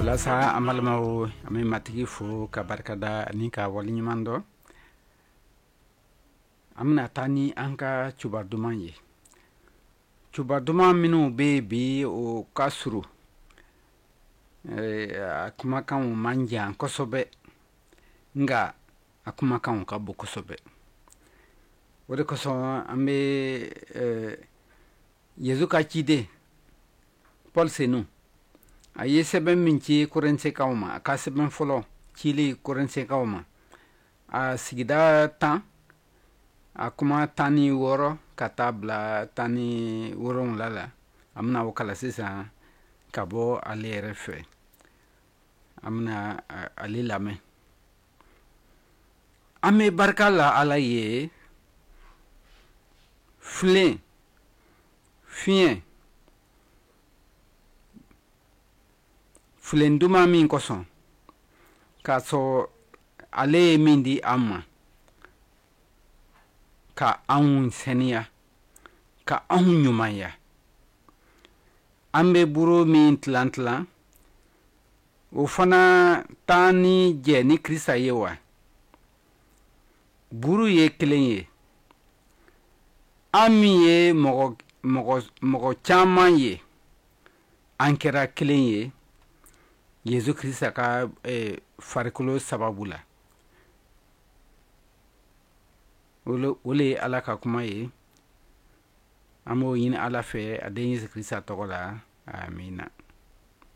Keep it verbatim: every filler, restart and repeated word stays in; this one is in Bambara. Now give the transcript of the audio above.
Walasa amalmaw ame matigi fo ka barkada ni ka wali ɲuman dɔ an bena taa ni an ka cuba duman ye. Cuba duman minnu be bi o ka suru a kumakanw man jan kosɛbɛ nga a kumakanw ka bon kosɛbɛ. O de kosɔn an be yezu ka ciden Paul Senu a ye sɛbɛn min ci Korintikaw ma, a ka sɛbɛn fɔlɔ cili Korintikaw ma a sigida tan a kuma tan ni wɔɔrɔ ka taa bila tan ni wolonwula la. An bena o kala sisan ka bɔ ale yɛrɛ fɛ. An bena ale lamɛn. An be barika la Ala ye filen, fiɲɛ, filen duman min kosɔn k'a sɔrɔ ale ye min di an ma ka anw sɛniya, ka anw ɲumanya. An be buru min tilan tilan o fana t'an ni jɛ ni Krista ye wa? Buru ye kelen ye. An min ye mɔgɔ mɔgɔ mɔgɔ caman ye, an kɛra kelen ye Yezu Krista ka eh, farikolo sababu la. O le ye Ala ka kuma ye. An b'o ɲini Ala fɛ a den Yezu Krista tɔgɔ la. Amina.